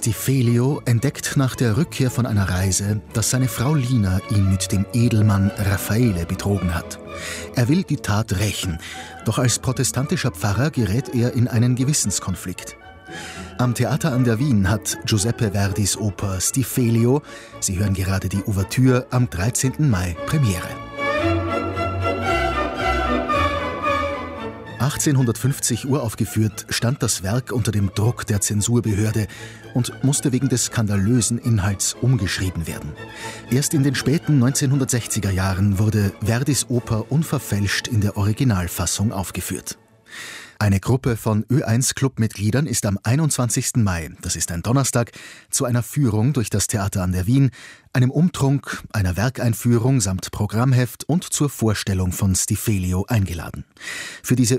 Stifelio entdeckt nach der Rückkehr von einer Reise, dass seine Frau Lina ihn mit dem Edelmann Raffaele betrogen hat. Er will die Tat rächen, doch als protestantischer Pfarrer gerät er in einen Gewissenskonflikt. Am Theater an der Wien hat Giuseppe Verdis Oper Stifelio, Sie hören gerade die Ouvertüre, am 13. Mai Premiere. 1850 uraufgeführt, stand das Werk unter dem Druck der Zensurbehörde und musste wegen des skandalösen Inhalts umgeschrieben werden. Erst in den späten 1960er Jahren wurde Verdis Oper unverfälscht in der Originalfassung aufgeführt. Eine Gruppe von Ö1-Club-Mitgliedern ist am 21. Mai, das ist ein Donnerstag, zu einer Führung durch das Theater an der Wien, einem Umtrunk, einer Werkeinführung samt Programmheft und zur Vorstellung von Stifelio eingeladen. Für diese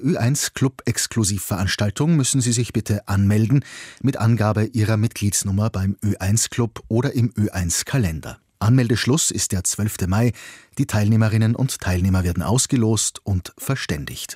Ö1-Club-Exklusivveranstaltung müssen Sie sich bitte anmelden mit Angabe Ihrer Mitgliedsnummer beim Ö1-Club oder im Ö1-Kalender. Anmeldeschluss ist der 12. Mai. Die Teilnehmerinnen und Teilnehmer werden ausgelost und verständigt.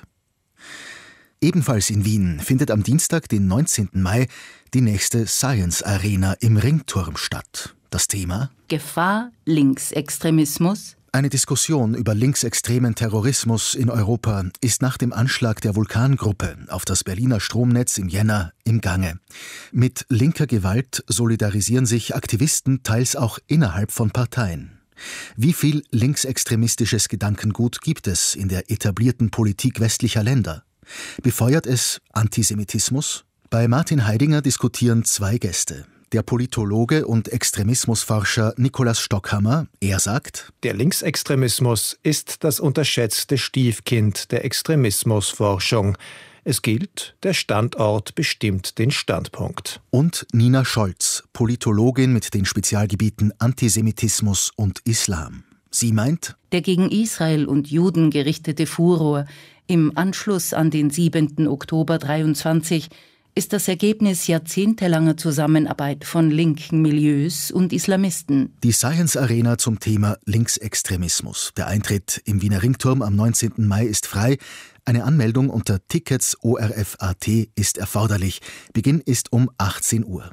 Ebenfalls in Wien findet am Dienstag, den 19. Mai, die nächste Science Arena im Ringturm statt. Das Thema: Gefahr Linksextremismus. Eine Diskussion über linksextremen Terrorismus in Europa ist nach dem Anschlag der Vulkangruppe auf das Berliner Stromnetz im Jänner im Gange. Mit linker Gewalt solidarisieren sich Aktivisten teils auch innerhalb von Parteien. Wie viel linksextremistisches Gedankengut gibt es in der etablierten Politik westlicher Länder? Befeuert es Antisemitismus? Bei Martin Heidinger diskutieren zwei Gäste. Der Politologe und Extremismusforscher Nikolaus Stockhammer, er sagt: Der Linksextremismus ist das unterschätzte Stiefkind der Extremismusforschung. Es gilt, der Standort bestimmt den Standpunkt. Und Nina Scholz, Politologin mit den Spezialgebieten Antisemitismus und Islam. Sie meint: Der gegen Israel und Juden gerichtete Furor im Anschluss an den 7. Oktober 23 ist das Ergebnis jahrzehntelanger Zusammenarbeit von linken Milieus und Islamisten. Die Science Arena zum Thema Linksextremismus. Der Eintritt im Wiener Ringturm am 19. Mai ist frei. Eine Anmeldung unter Tickets ORF.at ist erforderlich. Beginn ist um 18 Uhr.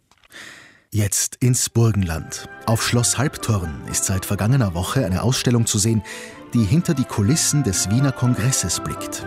Jetzt ins Burgenland. Auf Schloss Halbturn ist seit vergangener Woche eine Ausstellung zu sehen, die hinter die Kulissen des Wiener Kongresses blickt.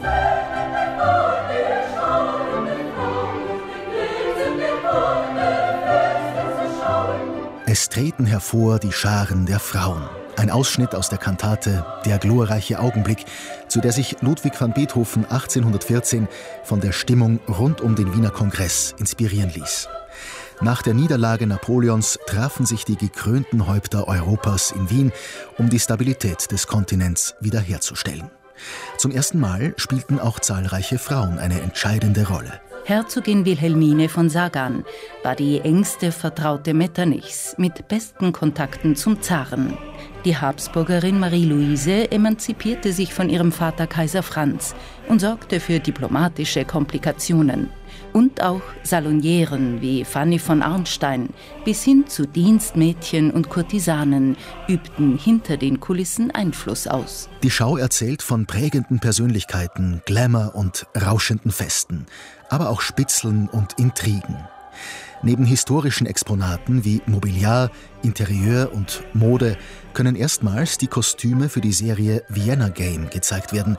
Es treten hervor die Scharen der Frauen. Ein Ausschnitt aus der Kantate »Der glorreiche Augenblick«, zu der sich Ludwig van Beethoven 1814 von der Stimmung rund um den Wiener Kongress inspirieren ließ. Nach der Niederlage Napoleons trafen sich die gekrönten Häupter Europas in Wien, um die Stabilität des Kontinents wiederherzustellen. Zum ersten Mal spielten auch zahlreiche Frauen eine entscheidende Rolle. Herzogin Wilhelmine von Sagan war die engste Vertraute Metternichs mit besten Kontakten zum Zaren. Die Habsburgerin Marie-Louise emanzipierte sich von ihrem Vater Kaiser Franz und sorgte für diplomatische Komplikationen. Und auch Salonieren wie Fanny von Arnstein bis hin zu Dienstmädchen und Kurtisanen übten hinter den Kulissen Einfluss aus. Die Schau erzählt von prägenden Persönlichkeiten, Glamour und rauschenden Festen, aber auch Spitzeln und Intrigen. Neben historischen Exponaten wie Mobiliar, Interieur und Mode können erstmals die Kostüme für die Serie Vienna Game gezeigt werden,